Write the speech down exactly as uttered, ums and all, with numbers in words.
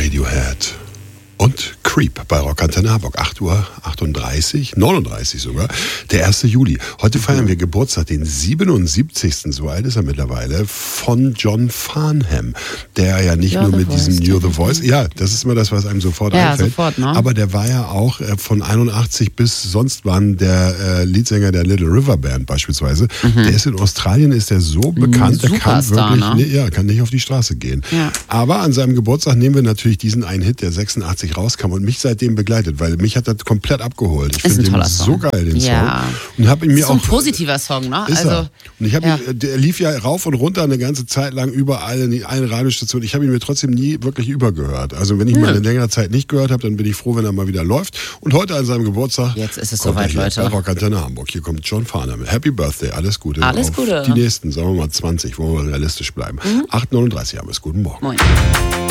Radiohead und Creep bei Rockantenne Hamburg. acht Uhr achtunddreißig, neununddreißig sogar, der erste Juli. Heute feiern wir Geburtstag, den siebenundsiebzigsten so alt ist er mittlerweile, von John Farnham, der ja nicht You're nur mit the diesem Voice, You're the Voice, ja, das ist immer das, was einem sofort Ja, einfällt, sofort, ne? aber der war ja auch äh, von einundachtzig bis sonst wann der äh, Leadsänger der Little River Band beispielsweise. Mhm. Der ist in Australien, ist der so bekannt, der kann Superstar, wirklich, ne? nee, ja, kann nicht auf die Straße gehen. Ja. Aber an seinem Geburtstag nehmen wir natürlich diesen einen Hit, der sechsundachtzig rauskam und mich seitdem begleitet, weil mich hat das komplett abgeholt. Ich Ist finde ein den toller so Song. geil, den Ja. Song. Und habe ihn mir So ein auch positiver Song, ne? ist Also, er. Und ich habe ja. ihn, der lief ja rauf und runter eine ganze Zeit lang überall in die eine Radiostation. Ich habe ihn mir trotzdem nie wirklich übergehört. Also wenn ich Hm. mal eine längere Zeit nicht gehört habe, dann bin ich froh, wenn er mal wieder läuft. Und heute an seinem Geburtstag Jetzt ist es kommt er soweit, hier Leute. bei Rockantenne Hamburg. Hier kommt John Farnham. Happy Birthday, alles Gute. Alles Auf Gute. Die nächsten, sagen wir mal zwanzig, wollen wir realistisch bleiben. acht Uhr neununddreißig haben wir es. Guten Morgen. Moin.